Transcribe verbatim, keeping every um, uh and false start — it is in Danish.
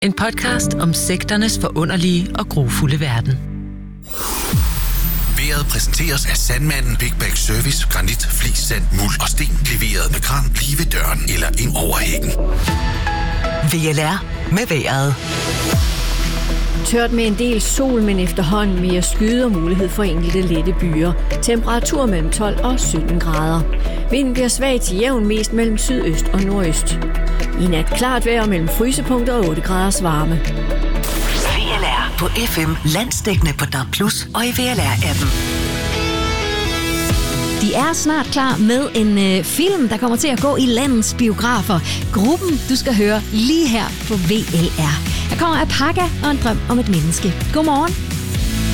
En podcast om sekternes forunderlige og grufulde verden. Været præsenteres af Sandmanden Big Bag Service, granit, flis, sand, muld og sten. Leveret med kran lige ved døren eller ind over hækken. V L R med vejret. Tørt med en del sol, men efterhånden mere skyde og mulighed for enkelte lette byer. Temperatur mellem tolv og sytten grader. Vinden bliver svag til jævn mest mellem sydøst og nordøst. I nat klart vejr mellem frysepunkt og otte graders varme. V L R på F M, landsdækkende på D A B plus og i V L R-appen. De er snart klar med en øh, film, der kommer til at gå i landets biografer. Gruppen, du skal høre lige her på V L R. Der kommer Alpaca og en drøm om et menneske. Godmorgen.